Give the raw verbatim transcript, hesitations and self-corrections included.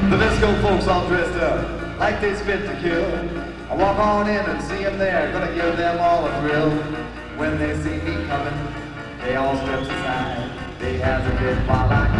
The disco folks all dressed up like they's fit to kill. I walk on in and see them there, gonna give them all a thrill. When they see me coming, they all step aside. They hesitate while I